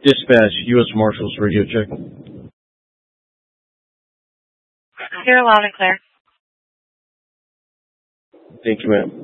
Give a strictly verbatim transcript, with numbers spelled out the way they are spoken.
Dispatch, U S Marshals radio check. You're loud and clear. Thank you, ma'am.